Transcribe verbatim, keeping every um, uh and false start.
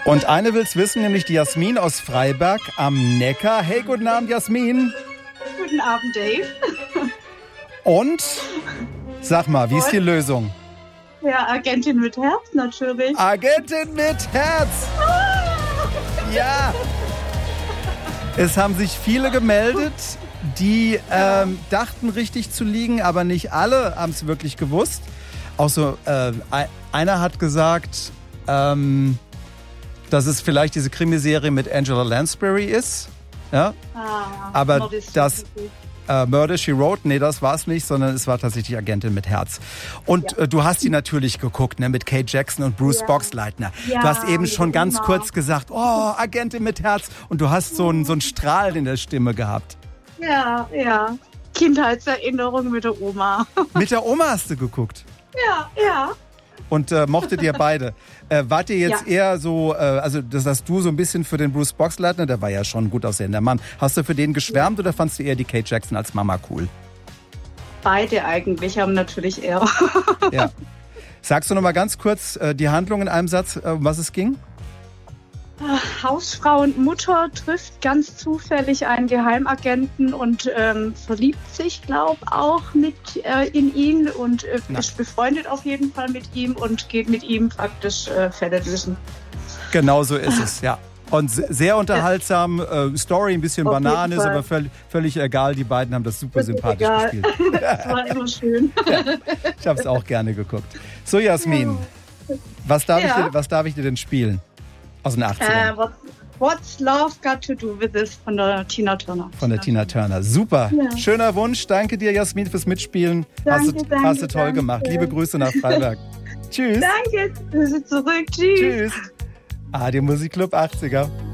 Und eine will's wissen, nämlich die Jasmin aus Freiberg am Neckar. Hey, guten Abend, Jasmin. Guten Abend, Dave. Und, sag mal, wie ist die Lösung? Ja, Agentin mit Herz natürlich. Agentin mit Herz! Ja! Es haben sich viele gemeldet, die ähm, dachten richtig zu liegen, aber nicht alle haben es wirklich gewusst. Auch so, äh, einer hat gesagt, ähm, dass es vielleicht diese Krimiserie mit Angela Lansbury ist. Ja? Ah, aber das äh, Murder, She Wrote, nee, das war es nicht, sondern es war tatsächlich Agentin mit Herz. Und ja. äh, du hast die natürlich geguckt, ne, mit Kate Jackson und Bruce ja. Boxleitner. Ja, du hast eben schon ganz genau. kurz gesagt, oh, Agentin mit Herz. Und du hast so einen so einen Strahl in der Stimme gehabt. Ja, ja. Kindheitserinnerung mit der Oma. Mit der Oma hast du geguckt? Ja, ja. Und äh, mochtet ihr beide. Äh, wart ihr jetzt ja. eher so, äh, also das hast du so ein bisschen für den Bruce Boxleitner, der war ja schon ein gut aussehender Mann. Hast du für den geschwärmt ja. oder fandst du eher die Kate Jackson als Mama cool? Beide eigentlich, haben natürlich eher. Ja. Sagst du noch mal ganz kurz äh, die Handlung in einem Satz, äh, um was es ging? Hausfrau und Mutter trifft ganz zufällig einen Geheimagenten und ähm, verliebt sich, glaube ich, auch mit äh, in ihn und äh, ist befreundet auf jeden Fall mit ihm und geht mit ihm praktisch äh, Fälle lösen. Genau so ist es, ja. Und sehr unterhaltsam, äh, Story ein bisschen auf Banane, ist aber völlig, völlig egal. Die beiden haben das super das sympathisch egal. gespielt. Das war immer schön. Ja, ich habe es auch gerne geguckt. So, Jasmin, ja. was, darf ja. ich dir, was darf ich dir denn spielen? Aus den achtzigern. Uh, What's Love Got to Do with This von der Tina Turner. Von der Tina Turner. Super. Ja. Schöner Wunsch. Danke dir, Jasmin, fürs Mitspielen. Danke, hast, du, danke, hast du toll danke. gemacht. Liebe Grüße nach Freiberg. Tschüss. Danke. Wir sind zurück. Tschüss. Tschüss. Ah, der Musikclub achtziger.